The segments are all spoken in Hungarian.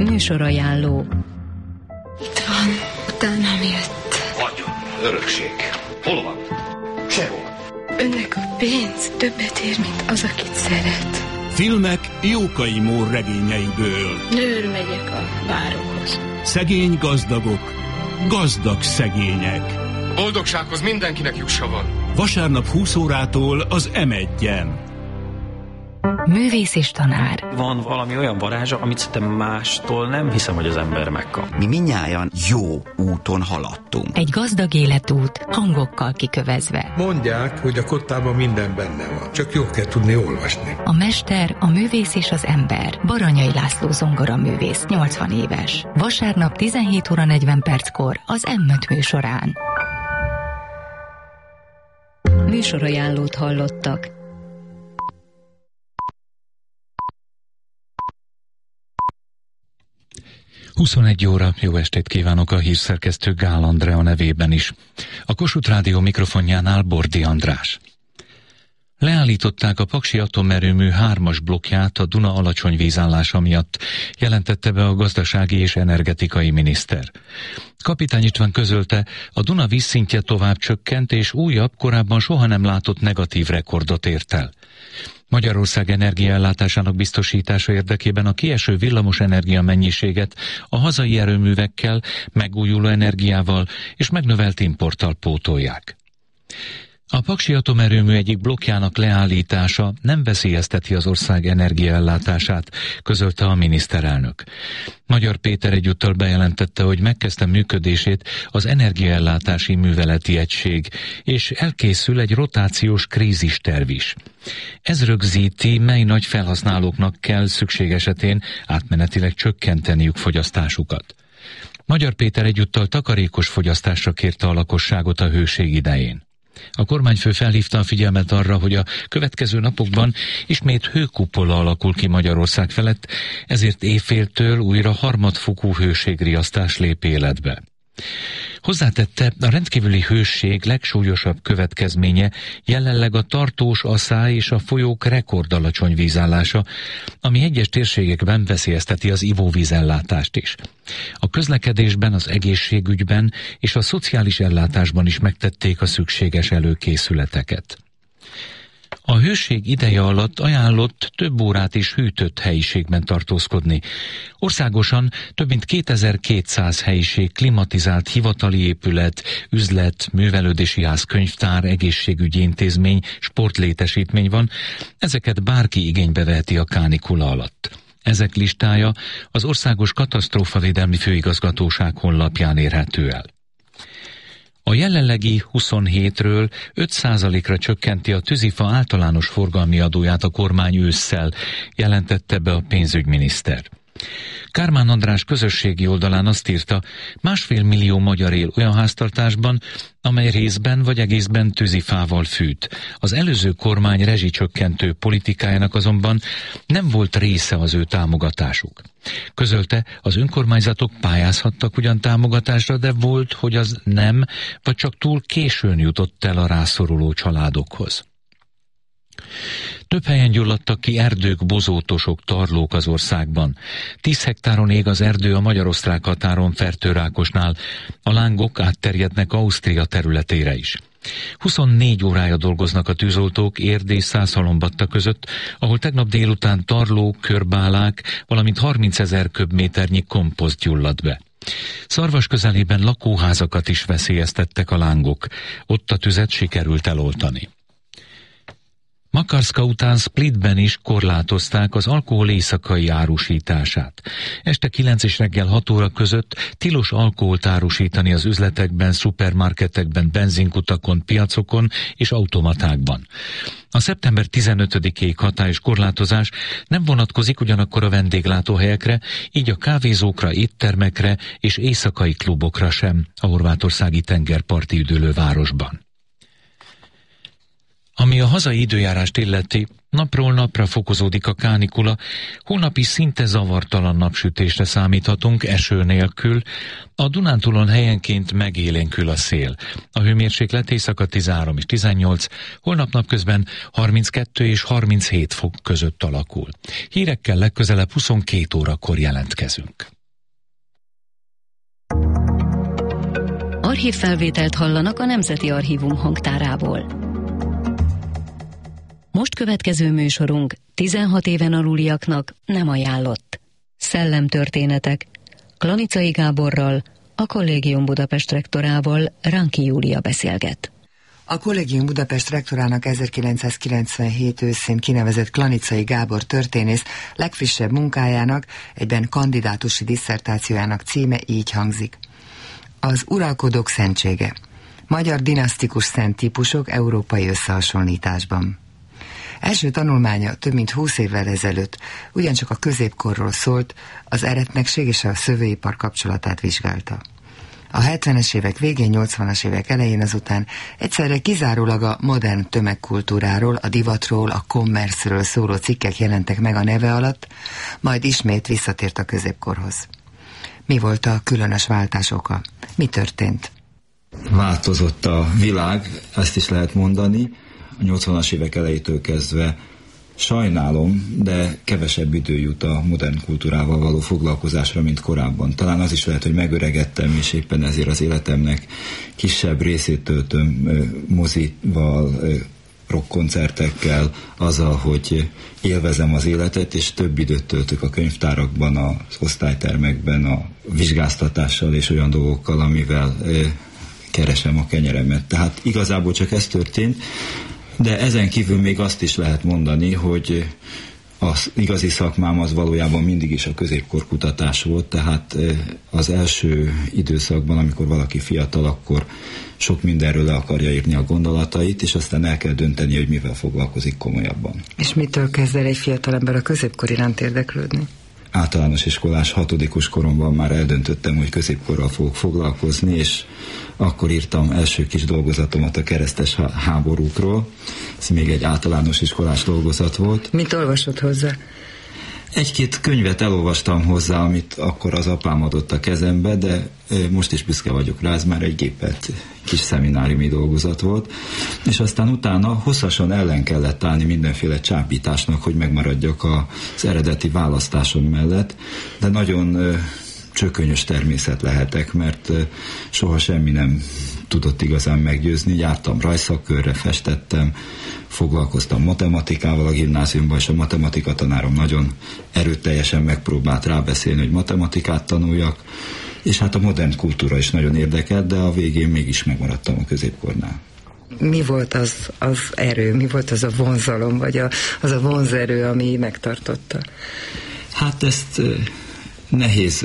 Műsorajánló. Itt van, utánam jött. Adjon, örökség. Hol van? Sehol. Önnek a pénz többet ér, mint az, akit szeret. Filmek Jókai Mór regényeiből. Nőr megyek a várokhoz. Szegény gazdagok, gazdag szegények. Boldogsághoz mindenkinek jussa van. Vasárnap 20 órától az M1-en. Művész és tanár. Van valami olyan varázsa, amit szerintem mástól nem hiszem, hogy az ember megkap. Mi mindnyájan jó úton haladtunk. Egy gazdag életút, hangokkal kikövezve. Mondják, hogy a kottában minden benne van. Csak jól kell tudni olvasni. A mester, a művész és az ember. Baranyai László zongoraművész, 80 éves. Vasárnap 17 óra 40 perckor az M5 műsorán. Műsorajánlót hallottak. Huszonegyóra, óra, jó estét kívánok a hírszerkesztő Gál Andrea nevében is. A Kossuth Rádió mikrofonjánál Bordi András. Leállították a Paksi atomerőmű 3-as blokkját a Duna alacsony vízállása miatt, jelentette be a gazdasági és energetikai miniszter. Kapitány István közölte, a Duna vízszintje tovább csökkent, és újabb, korábban soha nem látott negatív rekordot ért el. Magyarország energiaellátásának biztosítása érdekében a kieső villamos energia mennyiséget a hazai erőművekkel, megújuló energiával és megnövelt importtal pótolják. A Paksi atomerőmű egyik blokkjának leállítása nem veszélyezteti az ország energiaellátását, közölte a miniszterelnök. Magyar Péter egyúttal bejelentette, hogy megkezdte működését az energiaellátási műveleti egység, és elkészül egy rotációs krízisterv is. Ez rögzíti, mely nagy felhasználóknak kell szükség esetén átmenetileg csökkenteniük fogyasztásukat. Magyar Péter egyúttal takarékos fogyasztásra kérte a lakosságot a hőség idején. A kormányfő felhívta a figyelmet arra, hogy a következő napokban ismét hőkupola alakul ki Magyarország felett, ezért éjféltől újra harmadfokú hőségriasztás lép életbe. Hozzátette, a rendkívüli hőség legsúlyosabb következménye jelenleg a tartós aszály és a folyók rekordalacsony vízállása, ami egyes térségekben veszélyezteti az ivóvízellátást is. A közlekedésben, az egészségügyben és a szociális ellátásban is megtették a szükséges előkészületeket. A hőség ideje alatt ajánlott több órát is hűtött helyiségben tartózkodni. Országosan több mint 2200 helyiség klimatizált hivatali épület, üzlet, művelődési ház, könyvtár, egészségügyi intézmény, sportlétesítmény van. Ezeket bárki igénybe veheti a kánikula alatt. Ezek listája az Országos Katasztrófavédelmi Főigazgatóság honlapján érhető el. A jelenlegi 27-ről 5%-ra csökkenti a tűzifa általános forgalmi adóját a kormány ősszel, jelentette be a pénzügyminiszter. Kármán András közösségi oldalán azt írta, 1,5 millió magyar él olyan háztartásban, amely részben vagy egészben tűzifával fűt. Az előző kormány rezsicsökkentő politikájának azonban nem volt része az ő támogatásuk. Közölte, az önkormányzatok pályázhattak ugyan támogatásra, de volt, hogy az nem, vagy csak túl későn jutott el a rászoruló családokhoz. Több helyen gyulladtak ki erdők, bozótosok, tarlók az országban. 10 hektáron ég az erdő a magyar-osztrák határon Fertőrákosnál. A lángok átterjednek Ausztria területére is. 24 órája dolgoznak a tűzoltók Érd és Szászhalombatta között, ahol tegnap délután tarlók, körbálák, valamint 30 000 köbméternyi komposzt gyulladt be. Szarvas közelében lakóházakat is veszélyeztettek a lángok. Ott a tüzet sikerült eloltani. Makarszka után Splitben is korlátozták az alkohol éjszakai árusítását. Este 9 és reggel 6 óra között tilos alkoholt árusítani az üzletekben, szupermarketekben, benzinkutakon, piacokon és automatákban. A szeptember 15-ig hatályos korlátozás nem vonatkozik ugyanakkor a vendéglátóhelyekre, így a kávézókra, éttermekre és éjszakai klubokra sem a horvátországi tengerparti üdülővárosban. Ami a hazai időjárást illeti, napról napra fokozódik a kánikula, holnap is szinte zavartalan napsütésre számíthatunk, eső nélkül, a Dunántúlon helyenként megélénkül a szél. A hőmérséklet éjszaka 13 és 18, holnap napközben 32 és 37 fok között alakul. Hírekkel legközelebb 22 órakor jelentkezünk. Archívfelvételt hallanak a Nemzeti Archívum hangtárából. Most következő műsorunk 16 éven aluliaknak nem ajánlott. Szellemtörténetek. Klanicai Gáborral, a Kollégium Budapest rektorával, Ránki Júlia beszélget. A Kollégium Budapest rektorának 1997 őszén kinevezett Klanicai Gábor történész legfrissebb munkájának, egyben kandidátusi disszertációjának címe így hangzik. Az uralkodók szentsége. Magyar dinasztikus szent típusok európai összehasonlításban. Első tanulmánya több mint 20 évvel ezelőtt ugyancsak a középkorról szólt, az eretnekség és a szövőipar kapcsolatát vizsgálta. A 70-es évek végén, 80-as évek elején azután egyszerre kizárólag a modern tömegkultúráról, a divatról, a commerce-ről szóló cikkek jelentek meg a neve alatt, majd ismét visszatért a középkorhoz. Mi volt a különös váltás oka? Mi történt? Változott a világ, ezt is lehet mondani. A 80-as évek elejétől kezdve sajnálom, de kevesebb idő jut a modern kultúrával való foglalkozásra, mint korábban. Talán az is lehet, hogy megöregedtem, és éppen ezért az életemnek kisebb részét töltöm mozival, rockkoncertekkel, azzal, hogy élvezem az életet, és több időt töltök a könyvtárakban, az osztálytermekben, a vizsgáztatással és olyan dolgokkal, amivel keresem a kenyeremet. Tehát igazából csak ez történt, de ezen kívül még azt is lehet mondani, hogy az igazi szakmám az valójában mindig is a középkorkutatás volt, tehát az első időszakban, amikor valaki fiatal, akkor sok mindenről le akarja írni a gondolatait, és aztán el kell dönteni, hogy mivel foglalkozik komolyabban. És mitől kezd el egy fiatalember a középkor iránt érdeklődni? Általános iskolás 6. koromban már eldöntöttem, hogy középkorral fogok foglalkozni, és akkor írtam első kis dolgozatomat a keresztes háborúkról. Ez még egy általános iskolás dolgozat volt. Mit olvasott hozzá? Egy-két könyvet elolvastam hozzá, amit akkor az apám adott a kezembe, de most is büszke vagyok rá, ez már egy gépelt kis szemináriumi dolgozat volt. És aztán utána hosszasan ellen kellett állni mindenféle csábításnak, hogy megmaradjak az eredeti választásom mellett, de nagyon csökönyös természet lehetek, mert soha semmi nem tudott igazán meggyőzni. Jártam rajzszakkörre, festettem, foglalkoztam matematikával a gimnáziumban, és a matematika tanárom nagyon erőteljesen megpróbált rábeszélni, hogy matematikát tanuljak, és hát a modern kultúra is nagyon érdekelt, de a végén mégis megmaradtam a középkornál. Mi volt az erő, mi volt az a vonzalom, vagy az a vonzerő, ami megtartotta? Hát ezt nehéz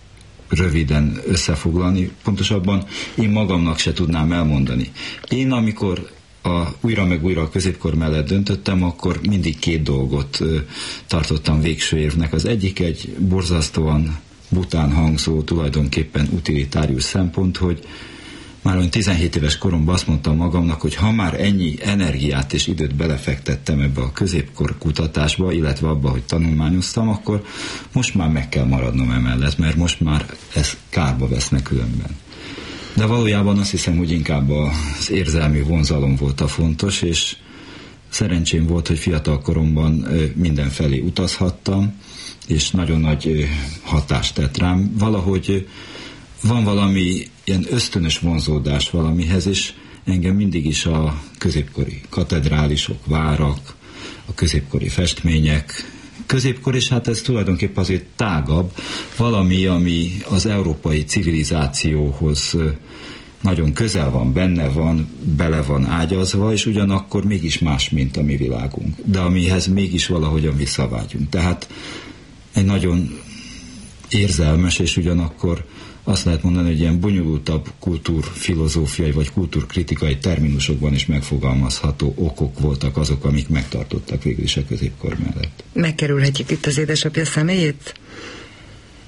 röviden összefoglalni, pontosabban én magamnak se tudnám elmondani. Én amikor újra meg újra a középkor mellett döntöttem, akkor mindig két dolgot tartottam végső érvnek. Az egyik egy borzasztóan bután hangzó, tulajdonképpen utilitárius szempont, hogy már olyan 17 éves koromban azt mondtam magamnak, hogy ha már ennyi energiát és időt belefektettem ebbe a középkor kutatásba, illetve abba, hogy tanulmányoztam, akkor most már meg kell maradnom emellett, mert most már ez kárba vesznek különben. De valójában azt hiszem, hogy inkább az érzelmi vonzalom volt a fontos, és szerencsém volt, hogy fiatal koromban mindenfelé utazhattam, és nagyon nagy hatást tett rám. Valahogy van valami ilyen ösztönös vonzódás valamihez, és engem mindig is a középkori katedrálisok, várak, a középkori festmények, középkor, és hát ez tulajdonképpen azért tágabb, valami, ami az európai civilizációhoz nagyon közel van, benne van, bele van ágyazva, és ugyanakkor mégis más, mint a mi világunk. De amihez mégis valahogyan visszavágyunk. Tehát egy nagyon érzelmes, és ugyanakkor azt lehet mondani, hogy ilyen bonyolultabb kultúrfilozófiai vagy kultúrkritikai terminusokban is megfogalmazható okok voltak azok, amik megtartottak végül is a középkor mellett. Megkerülhetjük itt az édesapja személyét?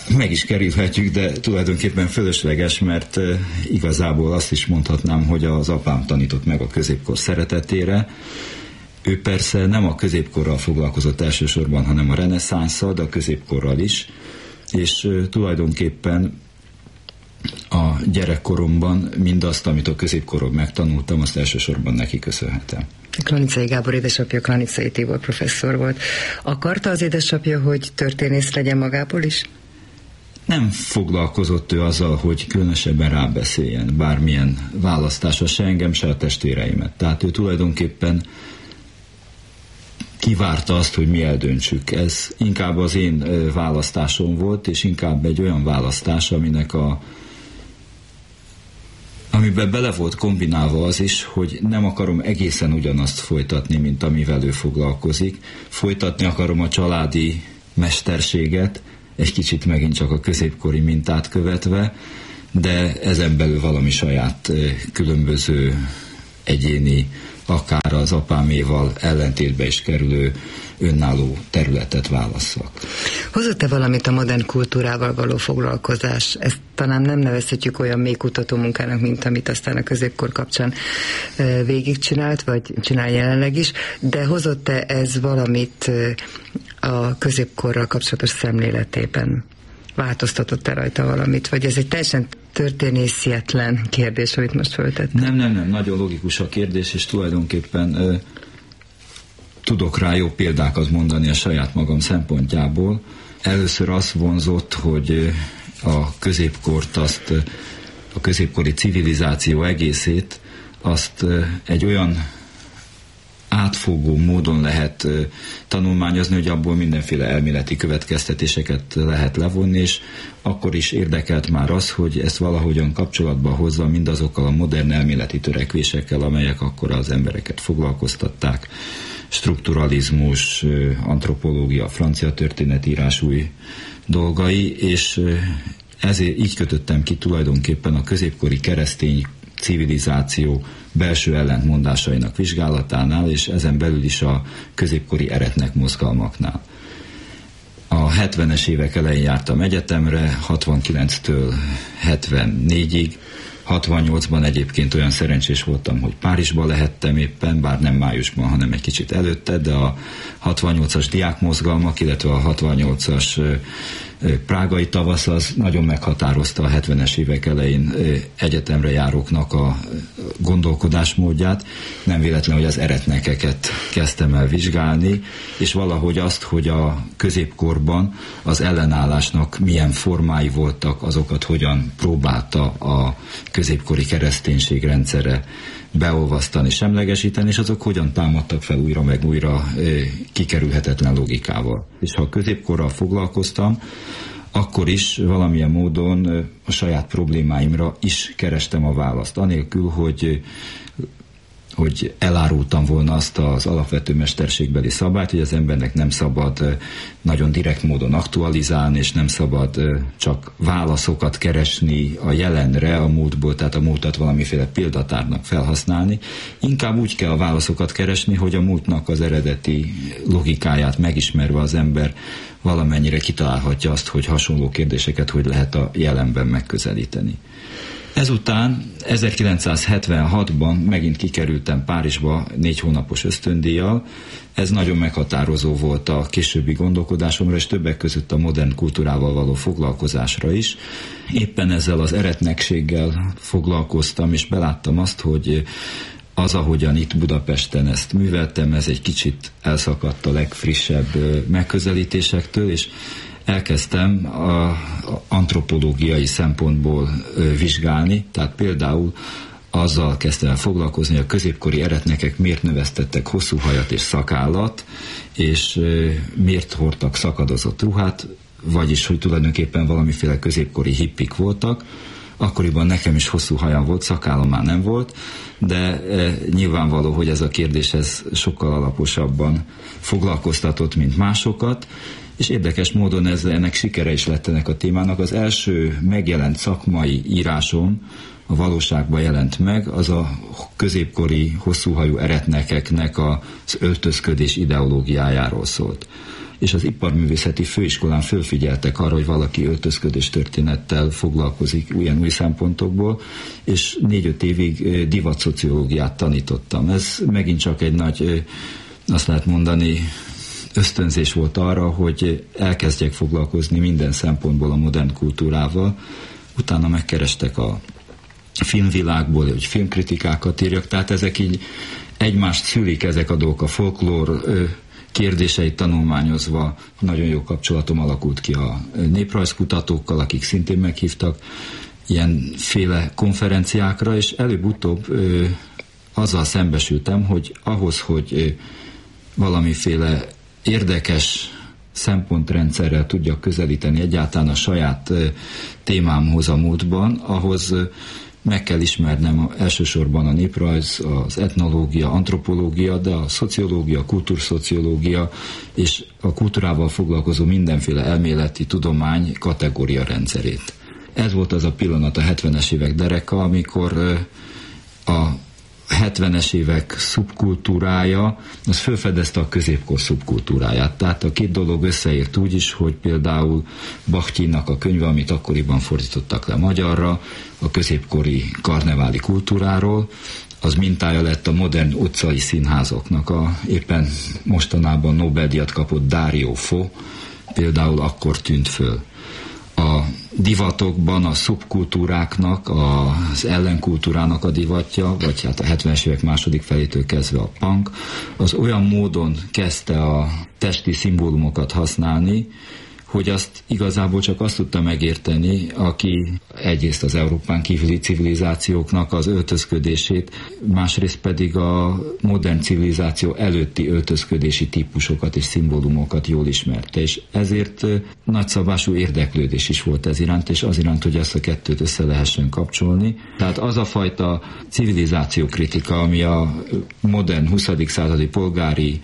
meg is kerülhetjük, de tulajdonképpen fölösleges, mert igazából azt is mondhatnám, hogy az apám tanított meg a középkor szeretetére. Ő persze nem a középkorral foglalkozott elsősorban, hanem a reneszánsszal, de a középkorral is, és tulajdonképpen a gyerekkoromban mindazt, amit a középkoron megtanultam, azt elsősorban neki köszönhetem. Klanicai Gábor édesapja Klanicai Tibor professzor volt. Akarta az édesapja, hogy történész legyen magából is? Nem foglalkozott ő azzal, hogy különösebben rábeszéljen bármilyen választásra, se engem, se a testvéreimet. Tehát ő tulajdonképpen kivárta azt, hogy mi eldöntsük. Ez inkább az én választásom volt, és inkább egy olyan választás, amiben bele volt kombinálva az is, hogy nem akarom egészen ugyanazt folytatni, mint amivel ő foglalkozik. Folytatni akarom a családi mesterséget, egy kicsit megint csak a középkori mintát követve, de ezen belül valami saját különböző egyéni, akár az apáméval ellentétbe is kerülő önálló területet válasszak. Hozott-e valamit a modern kultúrával való foglalkozás? Ezt talán nem nevezhetjük olyan mély kutatómunkának, mint amit aztán a középkor kapcsán végigcsinált, vagy csinál jelenleg is, de hozott-e ez valamit a középkorral kapcsolatos szemléletében? Változtatott-e rajta valamit? Vagy ez egy teljesen történészietlen kérdés, amit most föltettem? Nem, nagyon logikus a kérdés, és tulajdonképpen tudok rá jó példákat mondani a saját magam szempontjából. Először azt vonzott, hogy a középkort, a középkori civilizáció egészét, azt egy olyan átfogó módon lehet tanulmányozni, hogy abból mindenféle elméleti következtetéseket lehet levonni, és akkor is érdekelt már az, hogy ezt valahogyan kapcsolatba hozza mindazokkal a modern elméleti törekvésekkel, amelyek akkor az embereket foglalkoztatták. Strukturalizmus, antropológia, francia történetírás új dolgai, és ezért így kötöttem ki tulajdonképpen a középkori keresztény civilizáció belső ellentmondásainak vizsgálatánál, és ezen belül is a középkori eretnek mozgalmaknál. A 70-es évek elején jártam egyetemre, 69-től 74-ig, 68-ban egyébként olyan szerencsés voltam, hogy Párizsban lehettem éppen, bár nem májusban, hanem egy kicsit előtte, de a 68-as diákmozgalmak, illetve a 68-as prágai tavasz az nagyon meghatározta a 70-es évek elején egyetemre járóknak a gondolkodásmódját. Nem véletlen, hogy az eretnekeket kezdtem el vizsgálni, és valahogy azt, hogy a középkorban az ellenállásnak milyen formái voltak, azokat hogyan próbálta a középkori kereszténység rendszere beolvasztani, semlegesíteni, és azok hogyan támadtak fel újra meg újra kikerülhetetlen logikával. És ha a középkorral foglalkoztam, akkor is valamilyen módon a saját problémáimra is kerestem a választ. Anélkül, hogy elárultam volna azt az alapvető mesterségbeli szabályt, hogy az embernek nem szabad nagyon direkt módon aktualizálni, és nem szabad csak válaszokat keresni a jelenre, a múltból, tehát a múltat valamiféle példatárnak felhasználni. Inkább úgy kell a válaszokat keresni, hogy a múltnak az eredeti logikáját megismerve az ember valamennyire kitalálhatja azt, hogy hasonló kérdéseket hogy lehet a jelenben megközelíteni. Ezután 1976-ban megint kikerültem Párizsba 4 hónapos ösztöndíjjal. Ez nagyon meghatározó volt a későbbi gondolkodásomra, és többek között a modern kultúrával való foglalkozásra is. Éppen ezzel az eretnekséggel foglalkoztam, és beláttam azt, hogy az, ahogyan itt Budapesten ezt műveltem, ez egy kicsit elszakadt a legfrissebb megközelítésektől, és elkezdtem a antropológiai szempontból vizsgálni, tehát például azzal kezdtem el foglalkozni, hogy a középkori eretnekek miért növesztettek hosszú hajat és szakállat, és miért hordtak szakadozott ruhát, vagyis, hogy tulajdonképpen valamiféle középkori hippik voltak. Akkoriban nekem is hosszú hajam volt, szakállam már nem volt, de nyilvánvaló, hogy ez a kérdés ez sokkal alaposabban foglalkoztatott, mint másokat, és érdekes módon ennek sikere is lett ennek a témának. Az első megjelent szakmai írásom a valóságban jelent meg, az a középkori hosszúhajú eretnekeknek az öltözködés ideológiájáról szólt. És az iparművészeti főiskolán fölfigyeltek arra, hogy valaki öltözködés történettel foglalkozik ilyen új szempontokból, és 4-5 évig divatszociológiát tanítottam. Ez megint csak egy nagy, azt lehet mondani, ösztönzés volt arra, hogy elkezdjek foglalkozni minden szempontból a modern kultúrával. Utána megkerestek a filmvilágból, hogy filmkritikákat írjak, tehát ezek így egymást szülik, ezek a dolgok, a folklór kérdéseit tanulmányozva nagyon jó kapcsolatom alakult ki a néprajzkutatókkal, akik szintén meghívtak ilyenféle konferenciákra, és előbb-utóbb azzal szembesültem, hogy ahhoz, hogy valamiféle érdekes szempontrendszerrel tudjak közelíteni egyáltalán a saját témámhoz a múltban, ahhoz meg kell ismernem elsősorban a néprajz, az etnológia, antropológia, de a szociológia, a kultúrszociológia és a kultúrával foglalkozó mindenféle elméleti tudomány kategória rendszerét. Ez volt az a pillanat, a 70-es évek dereka, amikor a 70-es évek szubkultúrája, az felfedezte a középkor szubkultúráját. Tehát a két dolog összeért úgy is, hogy például Bakhtyinnak a könyve, amit akkoriban fordítottak le magyarra, a középkori karneváli kultúráról, az mintája lett a modern utcai színházoknak. Éppen mostanában Nobel-díjat kapott Dario Fo, például akkor tűnt föl. A divatokban a szubkultúráknak, az ellenkultúrának a divatja, vagy hát a 70-es évek második felétől kezdve a punk, az olyan módon kezdte a testi szimbólumokat használni, hogy azt igazából csak azt tudta megérteni, aki egyrészt az Európán kívüli civilizációknak az öltözködését, másrészt pedig a modern civilizáció előtti öltözködési típusokat és szimbólumokat jól ismerte, és ezért nagyszabású érdeklődés is volt ez iránt, és az iránt, hogy ezt a kettőt össze lehessen kapcsolni. Tehát az a fajta civilizációkritika, ami a modern 20. századi polgári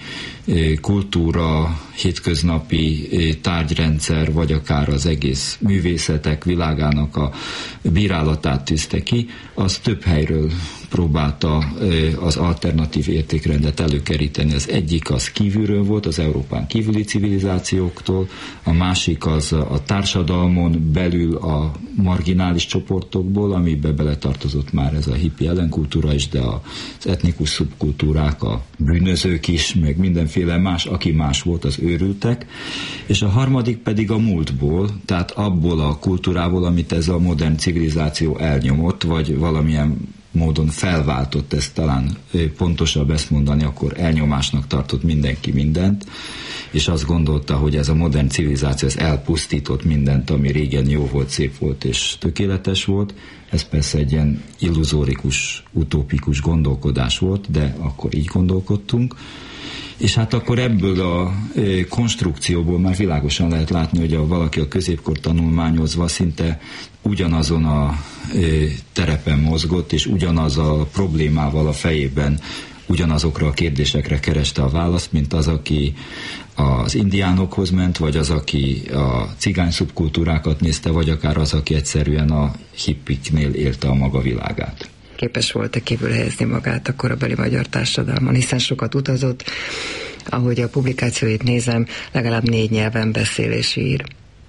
kultúra, hétköznapi tárgyrendszer, vagy akár az egész művészetek világának a bírálatát tűzte ki, az több helyről próbálta az alternatív értékrendet előkeríteni. Az egyik az kívülről volt, az Európán kívüli civilizációktól, a másik az a társadalmon belül a marginális csoportokból, amiben beletartozott már ez a hippi ellenkultúra is, de az etnikus szubkultúrák, a bűnözők is, meg mindenféle más, aki más volt, az őrültek, és a harmadik pedig a múltból, tehát abból a kultúrából, amit ez a modern civilizáció elnyomott, vagy valamilyen módon felváltott, ezt talán pontosabb ezt mondani, akkor elnyomásnak tartott mindenki mindent, és azt gondolta, hogy ez a modern civilizáció ez elpusztított mindent, ami régen jó volt, szép volt és tökéletes volt. Ez persze egy ilyen illuzórikus, utópikus gondolkodás volt, de akkor így gondolkodtunk. És hát akkor ebből a konstrukcióból már világosan lehet látni, hogy valaki a középkor tanulmányozva szinte ugyanazon a terepen mozgott, és ugyanaz a problémával a fejében ugyanazokra a kérdésekre kereste a választ, mint az, aki az indiánokhoz ment, vagy az, aki a cigány szubkultúrákat nézte, vagy akár az, aki egyszerűen a hippiknél élte a maga világát. Képes volt-e kívül helyezni magát a korabeli magyar társadalmon, hiszen sokat utazott, ahogy a publikációit nézem, legalább 4 nyelven beszél és ír.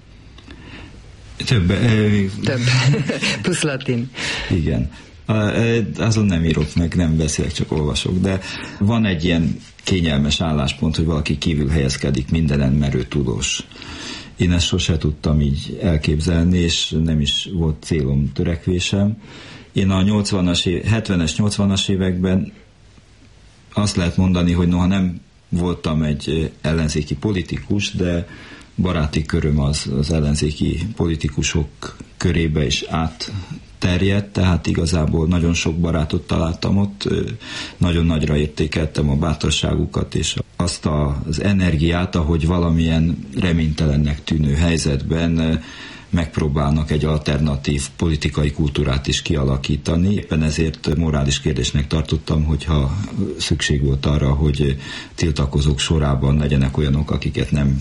Több. Plusz latin. Igen. Azon nem írok meg, nem beszélek, csak olvasok, de van egy ilyen kényelmes álláspont, hogy valaki kívül helyezkedik mindenen, merő tudós. Én ezt sose tudtam így elképzelni, és nem is volt célom, törekvésem. Én a 70-es, 80-as években azt lehet mondani, hogy noha nem voltam egy ellenzéki politikus, de baráti köröm az ellenzéki politikusok körébe is átterjedt, tehát igazából nagyon sok barátot találtam ott, nagyon nagyra értékeltem a bátorságukat, és azt az energiát, ahogy valamilyen reménytelennek tűnő helyzetben megpróbálnak egy alternatív politikai kultúrát is kialakítani. Éppen ezért morális kérdésnek tartottam, hogyha szükség volt arra, hogy tiltakozók sorában legyenek olyanok, akiket nem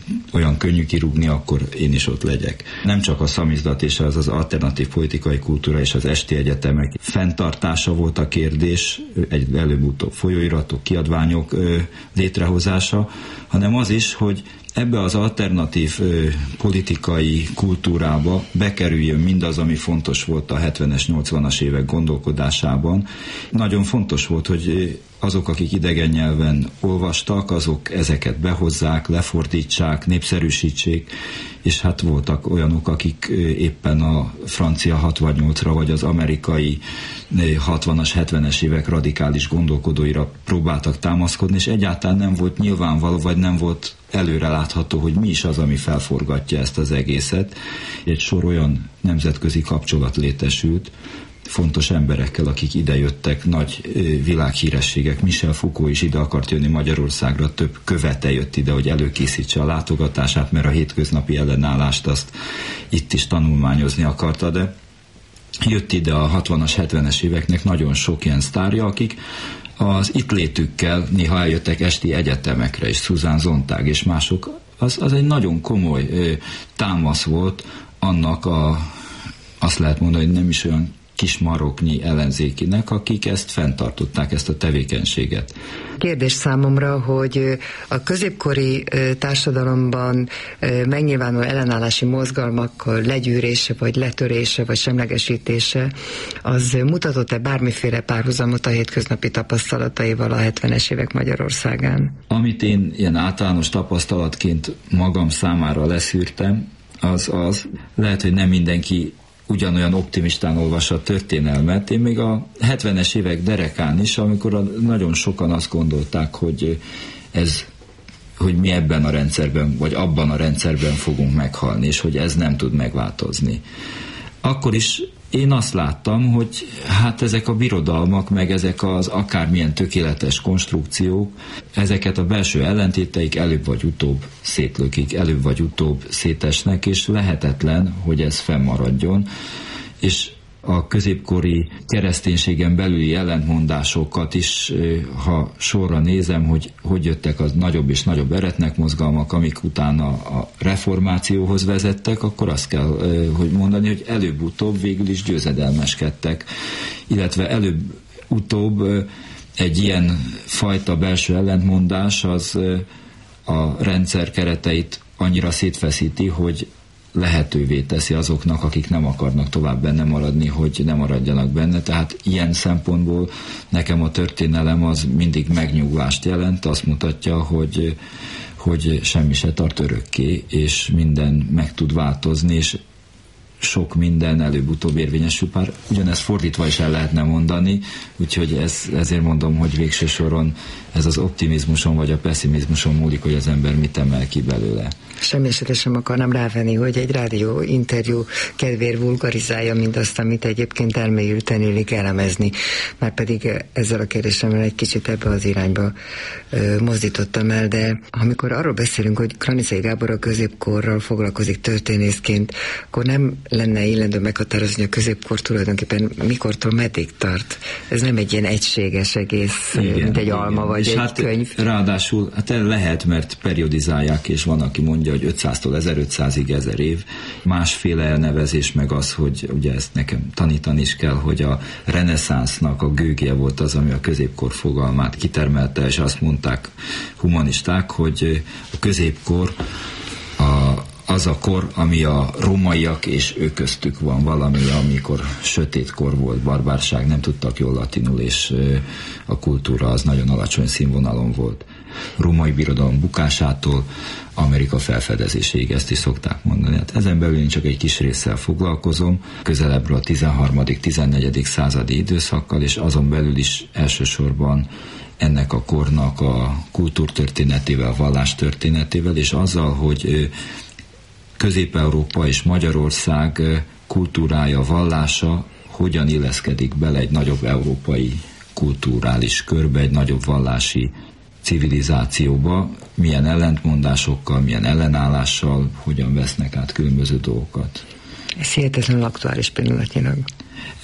olyan könnyű kirúgni, akkor én is ott legyek. Nem csak a szamizdat és az alternatív politikai kultúra és az esti egyetemek fenntartása volt a kérdés, egy előbb-utóbb folyóiratok, kiadványok létrehozása, hanem az is, hogy ebbe az alternatív politikai kultúrába bekerüljön mindaz, ami fontos volt a 70-es, 80-as évek gondolkodásában. Nagyon fontos volt, hogy azok, akik idegen nyelven olvastak, azok ezeket behozzák, lefordítsák, népszerűsítsék, és hát voltak olyanok, akik éppen a francia 68-ra, vagy az amerikai 60-as, 70-es évek radikális gondolkodóira próbáltak támaszkodni, és egyáltalán nem volt nyilvánvaló, vagy nem volt előrelátható, hogy mi is az, ami felforgatja ezt az egészet. Egy sor olyan nemzetközi kapcsolat létesült, fontos emberekkel, akik idejöttek, nagy világhírességek. Michel Foucault is ide akart jönni Magyarországra, több követe jött ide, hogy előkészítse a látogatását, mert a hétköznapi ellenállást azt itt is tanulmányozni akarta, de jött ide a 60-as, 70-es éveknek nagyon sok ilyen sztárja, akik az itt létükkel néha eljöttek esti egyetemekre, és Susan Sontag és mások, az egy nagyon komoly támasz volt annak azt lehet mondani, hogy nem is olyan kis maroknyi ellenzékinek, akik ezt fenntartották, ezt a tevékenységet. Kérdés számomra, hogy a középkori társadalomban megnyilvánuló ellenállási mozgalmak legyűrése, vagy letörése, vagy semlegesítése, az mutatott-e bármiféle párhuzamot a hétköznapi tapasztalataival a 70-es évek Magyarországán? Amit én ilyen általános tapasztalatként magam számára leszűrtem, az lehet, hogy nem mindenki ugyanolyan optimistán olvassa a történelmet. Én még a 70-es évek derekán is, amikor nagyon sokan azt gondolták, hogy mi ebben a rendszerben, vagy abban a rendszerben fogunk meghalni, és hogy ez nem tud megváltozni. Akkor is én azt láttam, hogy hát ezek a birodalmak, meg ezek az akármilyen tökéletes konstrukciók, ezeket a belső ellentéteik előbb vagy utóbb szétlökik, előbb vagy utóbb szétesnek, és lehetetlen, hogy ez fennmaradjon. És a középkori kereszténységen belüli ellentmondásokat is, ha sorra nézem, hogy jöttek az nagyobb és nagyobb eretnek mozgalmak, amik utána a reformációhoz vezettek, akkor azt kell, hogy mondani, hogy előbb-utóbb végül is győzedelmeskedtek, illetve előbb-utóbb egy ilyen fajta belső ellentmondás az a rendszer kereteit annyira szétfeszíti, hogy lehetővé teszi azoknak, akik nem akarnak tovább benne maradni, hogy ne maradjanak benne. Tehát ilyen szempontból nekem a történelem az mindig megnyugvást jelent, azt mutatja, hogy semmi se tart örökké, és minden meg tud változni, és sok minden előbb-utóbb érvényesül, pár ugyanezt fordítva is el lehetne mondani, úgyhogy ezért mondom, hogy végső soron ez az optimizmuson vagy a pessimizmuson múlik, hogy az ember mit emel ki belőle. Semmi esetre sem akarnám rávenni, hogy egy rádió interjú kedvéért vulgarizálja mindazt, amit egyébként elmélyülten illik elemezni. Márpedig ezzel a kérdésemmel egy kicsit ebbe az irányba mozdítottam el, de amikor arról beszélünk, hogy Klanicai Gábor a középkorral foglalkozik történészként, akkor nem lenne illendő meghatározni, hogy a középkor tulajdonképpen mikortól meddig tart. Ez nem egy ilyen egységes egész, igen, mint egy alma vagy és egy könyv. Ráadásul lehet, mert periodizálják, és van, aki mondja, hogy 500-tól 1500-ig 1000 év. Másféle elnevezés meg az, hogy ugye ezt nekem tanítani is kell, hogy a reneszánsznak a gőgje volt az, ami a középkor fogalmát kitermelte, és azt mondták humanisták, hogy a középkor az a kor, ami a rómaiak és ők köztük van valami, amikor sötétkor volt, barbárság, nem tudtak jól latinul, és a kultúra az nagyon alacsony színvonalon volt. Római birodalom bukásától Amerika felfedezéséig, ezt is szokták mondani. Hát ezen belül én csak egy kis résszel foglalkozom, közelebbről a 13.-14. századi időszakkal, és azon belül is elsősorban ennek a kornak a kultúrtörténetével, vallástörténetével, és azzal, hogy Közép-Európa és Magyarország kultúrája, vallása hogyan illeszkedik bele egy nagyobb európai kulturális körbe, egy nagyobb vallási civilizációba, milyen ellentmondásokkal, milyen ellenállással, hogyan vesznek át különböző dolgokat. Ez hihetetlenül aktuális pillanatnyilag. Ez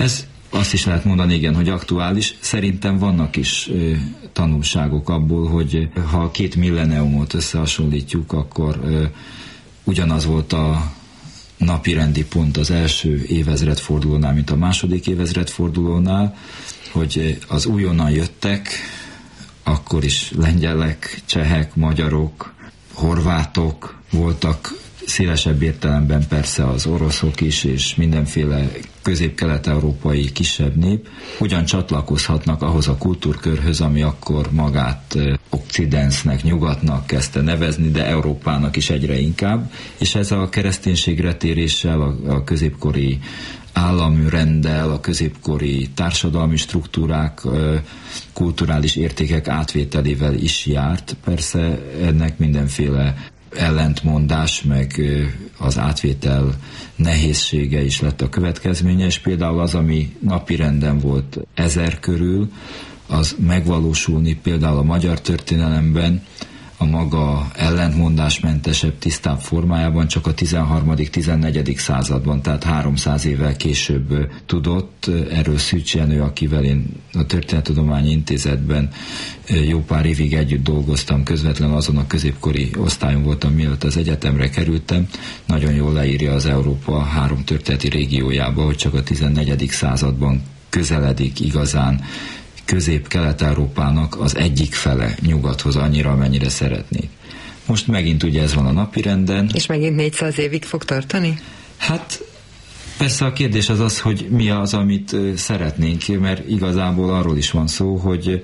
azt is lehet mondani, igen, hogy aktuális. Szerintem vannak is tanulságok abból, hogy ha a 2 millenniumot összehasonlítjuk, akkor ugyanaz volt a napirendi pont az első évezredfordulónál, mint a második évezredfordulónál, hogy az újonnan jöttek, akkor is lengyelek, csehek, magyarok, horvátok voltak, szélesebb értelemben persze az oroszok is, és mindenféle közép-kelet-európai kisebb nép ugyan csatlakozhatnak ahhoz a kultúrkörhöz, ami akkor magát Occidensnek, nyugatnak kezdte nevezni, de Európának is egyre inkább, és ez a kereszténységre téréssel, a középkori állami renddel, a középkori társadalmi struktúrák, kulturális értékek átvételével is járt. Persze ennek mindenféle ellentmondás, meg az átvétel nehézsége is lett a következménye, és például az, ami napirenden volt 1000 körül, az megvalósulni például a magyar történelemben a maga ellentmondásmentesebb, tisztább formájában csak a 13.-14. században, tehát 300 évvel később tudott. Erről Szűcs Jenő, akivel én a Történettudományi Intézetben jó pár évig együtt dolgoztam, közvetlenül azon a középkori osztályon voltam, mielőtt az egyetemre kerültem, nagyon jól leírja az Európa 3 történeti régiójába, hogy csak a 14. században közeledik igazán Közép-Kelet-Európának az egyik fele nyugathoz annyira, amennyire szeretnék. Most megint ugye ez van a napirenden. És megint 400 évig fog tartani? Hát persze a kérdés az, hogy mi az, amit szeretnénk, mert igazából arról is van szó, hogy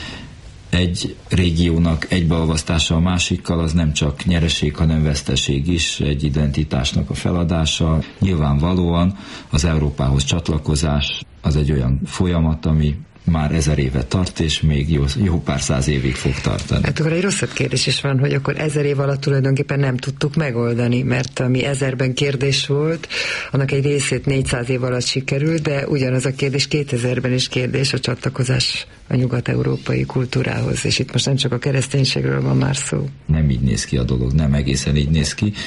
egy régiónak egybeolvasztása a másikkal az nem csak nyereség, hanem veszteség is, egy identitásnak a feladása. Nyilvánvalóan az Európához csatlakozás az egy olyan folyamat, ami már 1000 éve tart, és még jó pár száz évig fog tartani. Hát akkor egy rosszabb kérdés is van, hogy akkor 1000 év alatt tulajdonképpen nem tudtuk megoldani, mert ami 1000-ben kérdés volt, annak egy részét 400 év alatt sikerült, de ugyanaz a kérdés 2000-ben is kérdés, a csatlakozás a nyugat-európai kultúrához, és itt most nem csak a kereszténységről van már szó. Nem így néz ki a dolog, nem egészen így néz ki.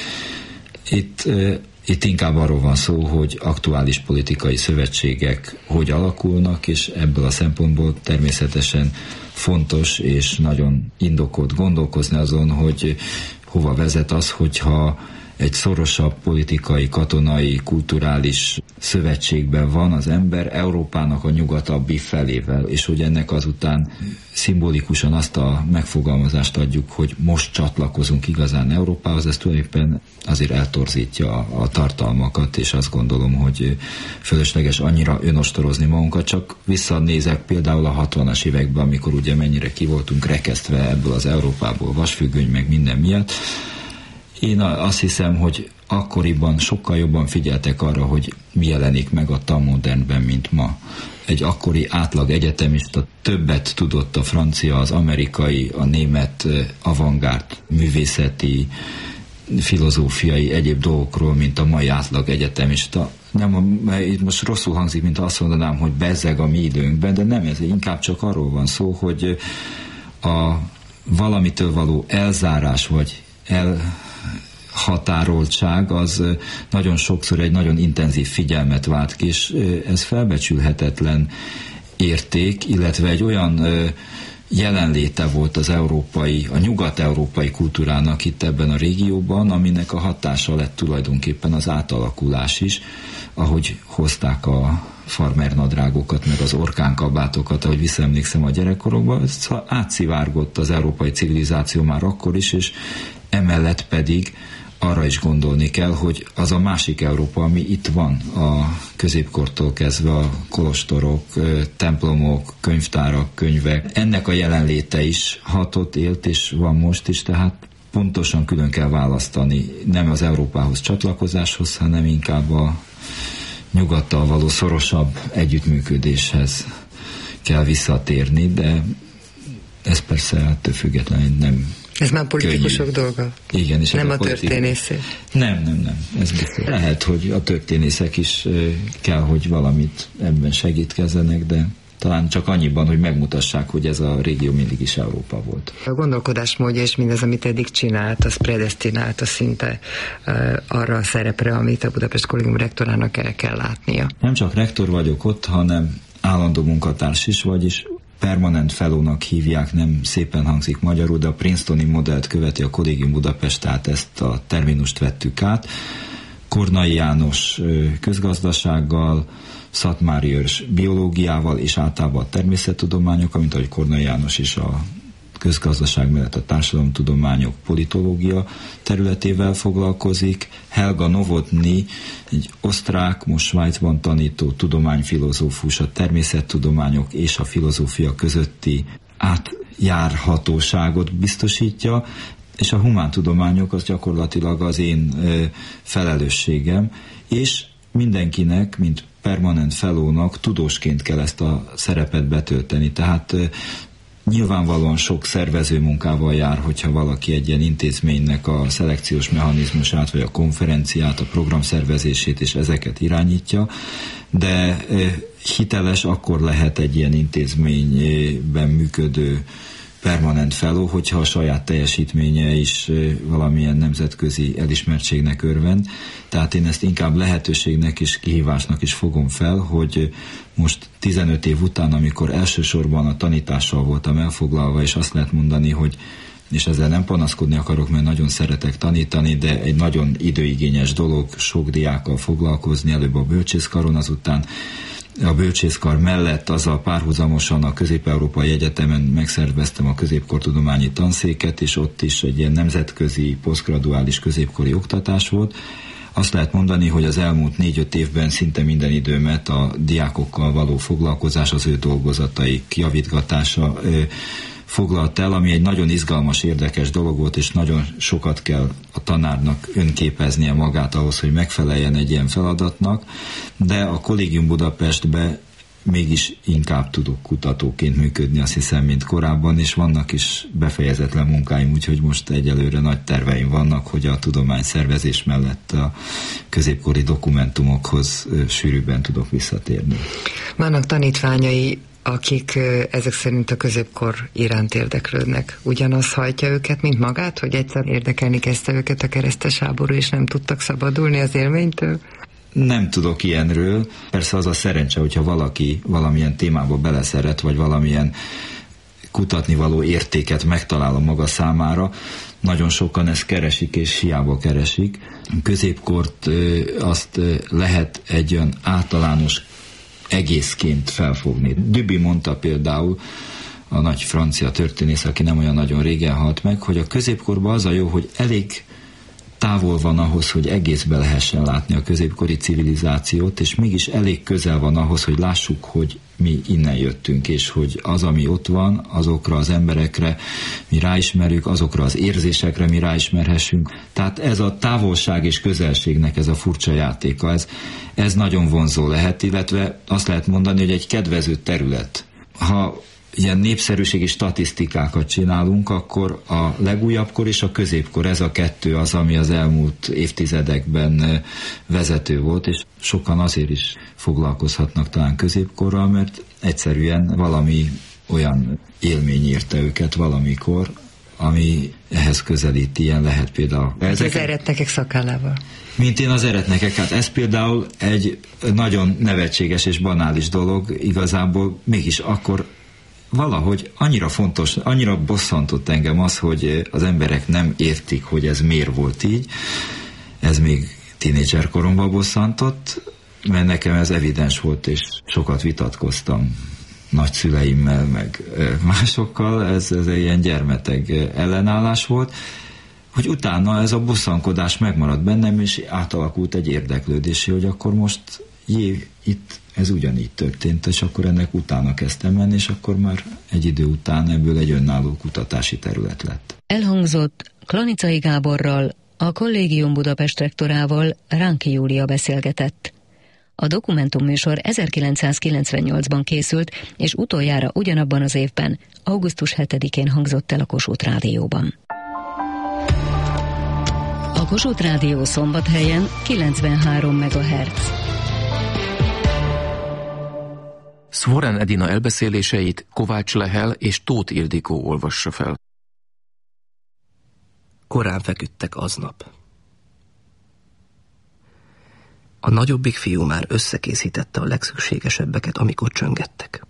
Itt inkább arról van szó, hogy aktuális politikai szövetségek hogy alakulnak, és ebből a szempontból természetesen fontos és nagyon indokolt gondolkozni azon, hogy hova vezet az, hogyha egy szorosabb politikai, katonai, kulturális szövetségben van az ember Európának a nyugatabbi felével, és hogy ennek azután szimbolikusan azt a megfogalmazást adjuk, hogy most csatlakozunk igazán Európához, ez tulajdonképpen azért eltorzítja a tartalmakat, és azt gondolom, hogy fölösleges annyira önostorozni magunkat, csak visszanézek például a 60-as években, amikor ugye mennyire ki voltunk rekesztve ebből az Európából, vasfüggöny meg minden miatt. Én azt hiszem, hogy akkoriban sokkal jobban figyeltek arra, hogy mi jelenik meg a tanmodernben, mint ma. Egy akkori átlag egyetemista többet tudott a francia, az amerikai, a német avantgárd művészeti, filozófiai, egyéb dolgokról, mint a mai átlag egyetemista. Most rosszul hangzik, mint azt mondanám, hogy bezzeg a mi időnkben, de nem, ez inkább csak arról van szó, hogy a valamitől való elzárás, vagy elhatároltság az nagyon sokszor egy nagyon intenzív figyelmet vált ki, és ez felbecsülhetetlen érték, illetve egy olyan jelenléte volt az európai, a nyugat-európai kultúrának itt ebben a régióban, aminek a hatása lett tulajdonképpen az átalakulás is, ahogy hozták a farmernadrágokat, meg az orkánkabátokat, ahogy visszaemlékszem a gyerekkorokban, ez átszivárgott az európai civilizáció már akkor is, és emellett pedig arra is gondolni kell, hogy az a másik Európa, ami itt van a középkortól kezdve, a kolostorok, templomok, könyvtárak, könyvek, ennek a jelenléte is hatott, élt és van most is, tehát pontosan külön kell választani, nem az Európához csatlakozáshoz, hanem inkább a nyugattal való szorosabb együttműködéshez kell visszatérni, de ez persze ettől függetlenül nem. Ez már politikusok dolga? Igen. És nem a történészek? Nem. Ez biztos. Lehet, hogy a történészek is kell, hogy valamit ebben segítkezzenek, de talán csak annyiban, hogy megmutassák, hogy ez a régió mindig is Európa volt. A gondolkodásmódja és mindez, amit eddig csinált, az predesztinálta szinte arra a szerepre, amit a Budapest Kollégium rektorának el kell látnia. Nem csak rektor vagyok ott, hanem állandó munkatárs is, vagyis permanent fellow-nak hívják, nem szépen hangzik magyarul, de a Princetoni modellt követi a Kollégium Budapest, tehát ezt a terminust vettük át. Kornai János közgazdasággal, Szatmári Őrs biológiával és általában a természettudományok, mint ahogy Kornai János is a közgazdaság mellett a társadalomtudományok, politológia területével foglalkozik. Helga Novotny, egy osztrák, most Svájcban tanító tudományfilozófus, a természettudományok és a filozófia közötti átjárhatóságot biztosítja, és a humántudományok az gyakorlatilag az én felelősségem, és mindenkinek, mint permanent fellow-nak tudósként kell ezt a szerepet betölteni. Tehát nyilvánvalóan sok szervező munkával jár, hogyha valaki egy ilyen intézménynek a szelekciós mechanizmusát, vagy a konferenciát, a programszervezését és ezeket irányítja, de hiteles akkor lehet egy ilyen intézményben működő permanent fellow, hogyha a saját teljesítménye is valamilyen nemzetközi elismertségnek örvend. Tehát én ezt inkább lehetőségnek és kihívásnak is fogom fel, hogy most 15 év után, amikor elsősorban a tanítással voltam elfoglalva, és azt lehet mondani, hogy, és ezzel nem panaszkodni akarok, mert nagyon szeretek tanítani, de egy nagyon időigényes dolog sok diákkal foglalkozni, előbb a bölcsészkaron, azután a bölcsészkar mellett azzal párhuzamosan a Közép-Európai Egyetemen megszerveztem a középkortudományi tanszéket, és ott is egy ilyen nemzetközi, posztgraduális középkori oktatás volt. Azt lehet mondani, hogy az elmúlt 4-5 évben szinte minden időmet a diákokkal való foglalkozás, az ő dolgozataik javítgatása foglalt el, ami egy nagyon izgalmas, érdekes dolog volt, és nagyon sokat kell a tanárnak önképeznie magát ahhoz, hogy megfeleljen egy ilyen feladatnak, de a Kollégium Budapestbe mégis inkább tudok kutatóként működni, azt hiszem, mint korábban, és vannak is befejezetlen munkáim, úgyhogy most egyelőre nagy terveim vannak, hogy a tudományszervezés mellett a középkori dokumentumokhoz sűrűbben tudok visszatérni. Vannak tanítványai, akik ezek szerint a középkor iránt érdeklődnek. Ugyanaz hajtja őket, mint magát, hogy egyszer érdekelni kezdte őket a keresztes háború, és nem tudtak szabadulni az élménytől? Nem tudok ilyenről. Persze az a szerencse, hogyha valaki valamilyen témába beleszeret, vagy valamilyen kutatnivaló értéket megtalál a maga számára. Nagyon sokan ezt keresik, és hiába keresik. Középkort azt lehet egy olyan általános egészként felfogni. Duby mondta például, a nagy francia történész, aki nem olyan nagyon régen halt meg, hogy a középkorban az a jó, hogy elég távol van ahhoz, hogy egészbe lehessen látni a középkori civilizációt, és mégis elég közel van ahhoz, hogy lássuk, hogy mi innen jöttünk, és hogy az, ami ott van, azokra az emberekre mi ráismerjük, azokra az érzésekre mi ráismerhessünk. Tehát ez a távolság és közelségnek ez a furcsa játéka, ez nagyon vonzó lehet, illetve azt lehet mondani, hogy egy kedvező terület. Ha ilyen népszerűségi statisztikákat csinálunk, akkor a legújabbkor és a középkor, ez a kettő az, ami az elmúlt évtizedekben vezető volt, és sokan azért is foglalkozhatnak talán középkorral, mert egyszerűen valami olyan élmény érte őket valamikor, ami ehhez közelít, ilyen lehet például. Az eretnekek szakállával. Mint én az eretnekek, hát ez például egy nagyon nevetséges és banális dolog, igazából mégis akkor valahogy annyira fontos, annyira bosszantott engem az, hogy az emberek nem értik, hogy ez miért volt így. Ez még tínédzser koromban bosszantott, mert nekem ez evidens volt, és sokat vitatkoztam nagyszüleimmel, meg másokkal, ez egy ilyen gyermeteg ellenállás volt, hogy utána ez a bosszankodás megmaradt bennem, és átalakult egy érdeklődésé, hogy akkor most itt ez ugyanígy történt, és akkor ennek utána kezdtem menni, és akkor már egy idő után ebből egy önálló kutatási terület lett. Elhangzott Klanicai Gáborral, a Kollégium Budapest rektorával Ránki Júlia beszélgetett. A dokumentumműsor 1998-ban készült, és utoljára ugyanabban az évben, augusztus 7-én hangzott el a Kossuth Rádióban. A Kossuth Rádió Szombathelyen 93 MHz. Szvoren Edina elbeszéléseit Kovács Lehel és Tóth Ildikó olvassa fel. Korán feküdtek aznap. A nagyobbik fiú már összekészítette a legszükségesebbeket, amikor csöngettek.